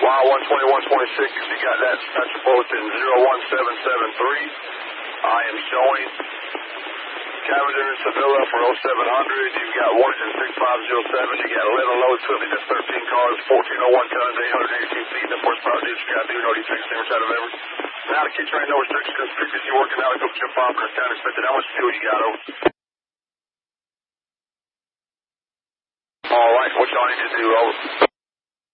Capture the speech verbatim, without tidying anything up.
Y one twenty-one twenty-six, you got that, that's your bulletin zero one seven seven three. I am showing Cavender and Sevilla for oh seven hundred. You've got Washington six five zero seven. You got eleven loads, Whitley, that's thirteen cars, fourteen oh one tons, eight hundred eighteen feet. The horsepower did you got to do, no defects, never side of ever. Now the key train, no restrictions, because previous you working out, I go to Jim Popper and town inspected. How much fuel you got over? All right, what y'all need to do, over?